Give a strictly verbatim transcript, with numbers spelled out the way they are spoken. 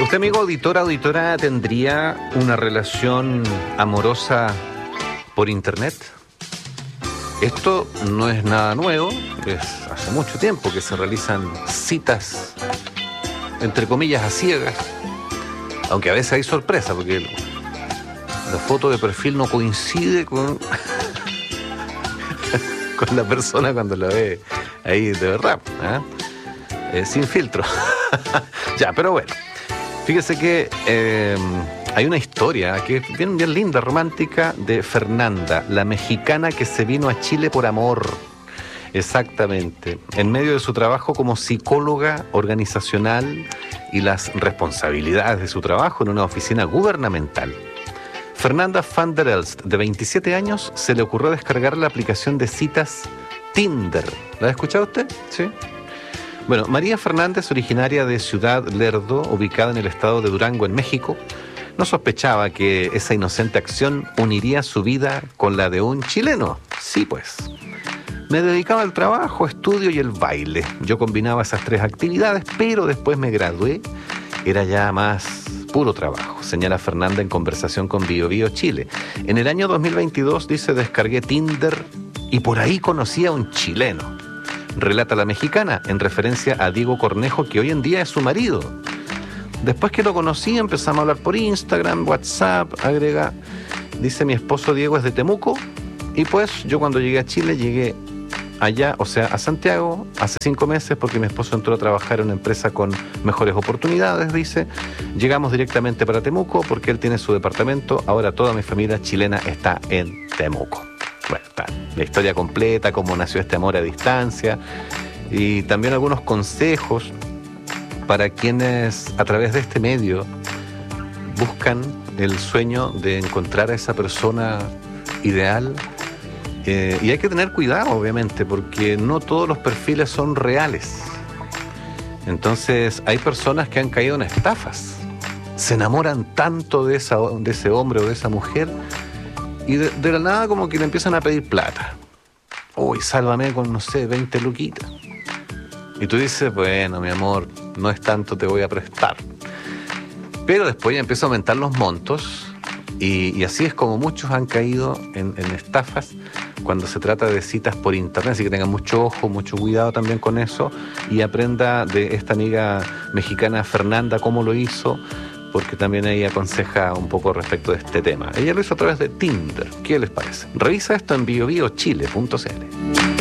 ¿Usted, amigo auditor, auditora, tendría una relación amorosa por internet? Esto no es nada nuevo, es hace mucho tiempo que se realizan citas, entre comillas, a ciegas, aunque a veces hay sorpresa, porque la foto de perfil no coincide con, con la persona cuando la ve ahí de verdad, ¿eh? Eh, sin filtro. Ya, pero bueno, fíjese que eh, hay una historia que es bien, bien linda, romántica, de Fernanda, la mexicana que se vino a Chile por amor. Exactamente. En medio de su trabajo como psicóloga organizacional y las responsabilidades de su trabajo en una oficina gubernamental, Fernanda van der Elst, de veintisiete años, se le ocurrió descargar la aplicación de citas Tinder. ¿La ha escuchado usted? Sí. Bueno, María Fernández, originaria de Ciudad Lerdo, ubicada en el estado de Durango, en México, no sospechaba que esa inocente acción uniría su vida con la de un chileno. Sí, pues. Me dedicaba al trabajo, estudio y el baile. Yo combinaba esas tres actividades, pero después me gradué. Era ya más puro trabajo, señala Fernanda en conversación con Bio Bio Chile. En el año dos mil veintidós, dice, descargué Tinder y por ahí conocí a un chileno. Relata la mexicana, en referencia a Diego Cornejo, que hoy en día es su marido. Después que lo conocí, empezamos a hablar por Instagram, WhatsApp, agrega, dice, mi esposo Diego es de Temuco, y pues yo cuando llegué a Chile, llegué allá, o sea, a Santiago, hace cinco meses, porque mi esposo entró a trabajar en una empresa con mejores oportunidades, dice. Llegamos directamente para Temuco, porque él tiene su departamento, ahora toda mi familia chilena está en Temuco. Bueno, está la historia completa, cómo nació este amor a distancia, y también algunos consejos para quienes a través de este medio buscan el sueño de encontrar a esa persona ideal. Eh, y hay que tener cuidado, obviamente, porque no todos los perfiles son reales. Entonces hay personas que han caído en estafas, se enamoran tanto de, esa, de ese hombre o de esa mujer, y de, de la nada como que le empiezan a pedir plata. Uy, sálvame con, no sé, veinte luquitas. Y tú dices, bueno, mi amor, no es tanto, te voy a prestar. Pero después ya empieza a aumentar los montos, y, y así es como muchos han caído en, en estafas cuando se trata de citas por internet. Así que tengan mucho ojo, mucho cuidado también con eso, y aprenda de esta amiga mexicana Fernanda cómo lo hizo, porque también ella aconseja un poco respecto de este tema. Ella lo hizo a través de Tinder. ¿Qué les parece? Revisa esto en bio bio chile punto c l.